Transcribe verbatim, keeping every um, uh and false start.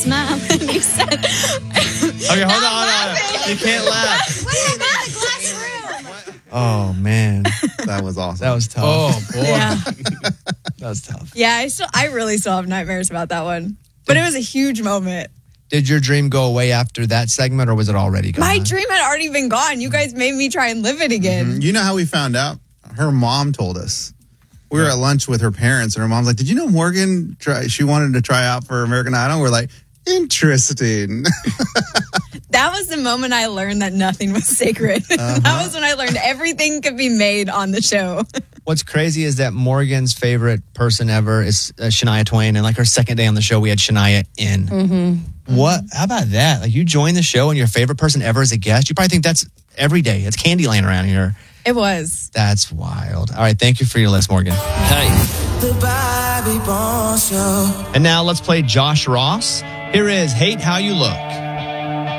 smile. And you said, okay, hold on, hold on. You can't laugh. What do you mean the glass room? Oh, man. That was awesome. That was tough. Oh, boy. Yeah. That was tough. Yeah, I still, I really still have nightmares about that one. But it was a huge moment. Did your dream go away after that segment, or was it already gone? My dream had already been gone. You guys made me try and live it again. You know how we found out? Her mom told us. We were at lunch with her parents, and her mom's like, did you know Morgan, try, she wanted to try out for American Idol? We're like, interesting. That was the moment I learned that nothing was sacred. Uh-huh. That was when I learned everything could be made on the show. What's crazy is that Morgan's favorite person ever is uh, Shania Twain. And like her second day on the show, we had Shania in. Mm-hmm. What? How about that? Like, you join the show and your favorite person ever is a guest. You probably think that's every day. It's Candyland around here. It was. That's wild. All right. Thank you for your list, Morgan. Hey. The Bobby Bones Show. And now let's play Josh Ross. Here is Hate How You Look.